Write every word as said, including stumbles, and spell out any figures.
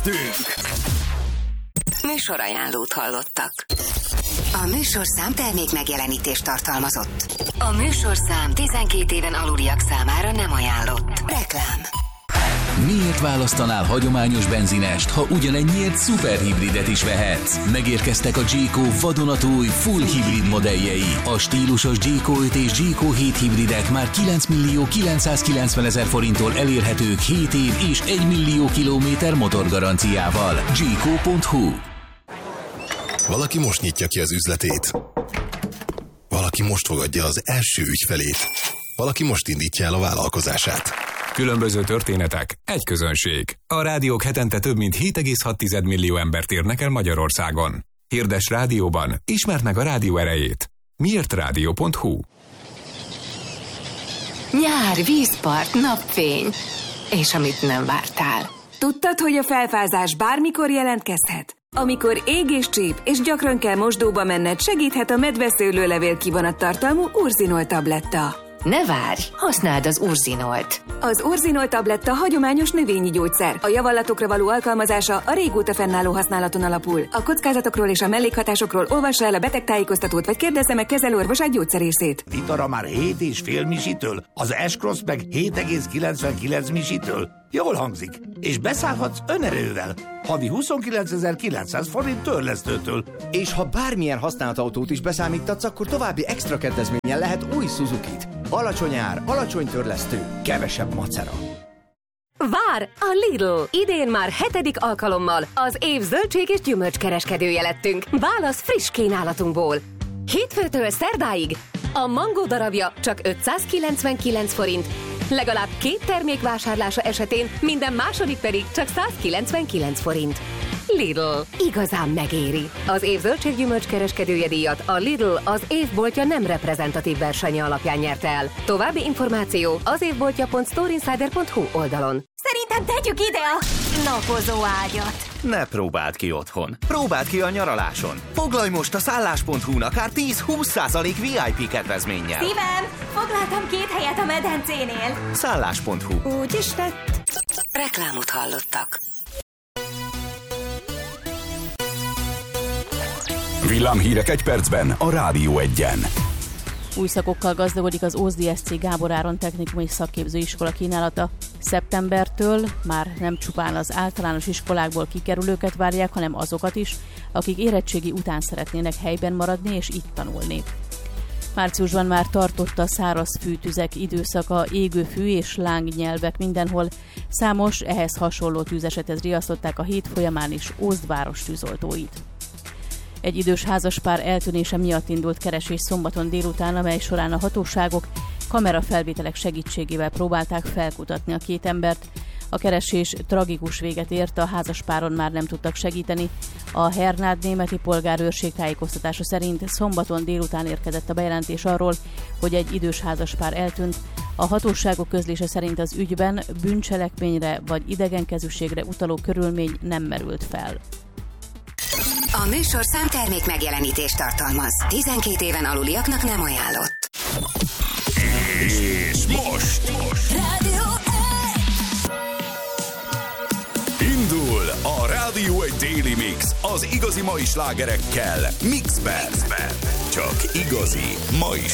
Műsorajánlót hallottak. A műsorszám termék megjelenítést tartalmazott. A műsorszám tizenkét éven aluliak számára nem ajánlott. Reklám. Miért választanál hagyományos benzinest, ha ugyanennyiért szuperhibridet is vehetsz? Megérkeztek a Jayco vadonatúj full hibrid modelljei. A stílusos Jayco öt és Jayco hét hibridek már kilenc millió kilencszázkilencven ezer forinttól elérhetők hét év és egy millió kilométer motorgaranciával. Jayco pont hu. Valaki most nyitja ki az üzletét. Valaki most fogadja az első ügyfelét. Valaki most indítja el a vállalkozását. Különböző történetek, egy közönség. A rádiók hetente több mint hét egész hat millió embert érnek el Magyarországon. Hirdess rádióban, ismerd meg a rádió erejét. miért rádió pont hu. Nyár, vízpart, napfény. És amit nem vártál. Tudtad, hogy a felfázás bármikor jelentkezhet? Amikor ég és csíp, és gyakran kell mosdóba menned, segíthet a medveszőlőlevél kivonattartalmú Urzinol tabletta. Ne várj, használd az Urzinolt. Az Urzinol tabletta hagyományos növényi gyógyszer. A javallatokra való alkalmazása a régóta fennálló használaton alapul. A kockázatokról és a mellékhatásokról olvassa el a betegtájékoztatót, vagy kérdezze meg kezelőorvosát, gyógyszerészét. Litara már hét és fél misitől, az S-Cross meg hét egész kilencvenkilenc misitől. Jól hangzik. És beszállhatsz önerővel. Havi huszonkilencezer-kilencszáz forint törlesztőtől. És ha bármilyen használt autót is beszámítatsz, akkor további extra kedvezménnyel lehet új Suzukit. Alacsony ár, alacsony törlesztő, kevesebb macera. Vár a Lidl! Idén már hetedik alkalommal az év zöldség és gyümölcskereskedője lettünk. Válasz friss kínálatunkból. Hétfőtől szerdáig a mangó darabja csak ötszázkilencvenkilenc forint, legalább két termék vásárlása esetén minden második pedig csak százkilencvenkilenc forint. Lidl. Igazán megéri. Az év zöldséggyümölcs kereskedője díjat a Lidl az évboltja nem reprezentatív versenye alapján nyerte el. További információ az évboltja pont storeinsider pont hu oldalon. Szerintem tegyük ide a napozó ágyat. Ne próbáld ki otthon. Próbáld ki a nyaraláson. Foglalj most a szállás pont hu-n akár tíz-húsz százalék vé i pé kedvezménnyel. Szívem, foglaltam két helyet a medencénél. szállás pont hu. Úgy is lett. Reklámot hallottak. Villámhírek egy percben a Rádió egyen. Új szakokkal gazdagodik az Ózdi es cé Gábor Áron Technikum és Szakképzőiskola kínálata. Szeptembertől már nem csupán az általános iskolákból kikerülőket várják, hanem azokat is, akik érettségi után szeretnének helyben maradni és itt tanulni. Márciusban már tartott a száraz fűtüzek időszaka, égő fű és lángnyelvek mindenhol. Számos ehhez hasonló tűzesethez riasztották a hét folyamán is Ózd város tűzoltóit. Egy idős házaspár eltűnése miatt indult keresés szombaton délután, amely során a hatóságok kamerafelvételek segítségével próbálták felkutatni a két embert. A keresés tragikus véget ért, a házaspáron már nem tudtak segíteni. A Hernád németi polgárőrség tájékoztatása szerint szombaton délután érkezett a bejelentés arról, hogy egy idős házaspár eltűnt. A hatóságok közlése szerint az ügyben bűncselekményre vagy idegenkezűségre utaló körülmény nem merült fel. A műsorszám termék megjelenítést tartalmaz. tizenkét éven aluliaknak nem ajánlott. És most, most. Rádió Indul a Rádió egy Daily Mix az igazi mai slágerekkel Mixben. Csak igazi mai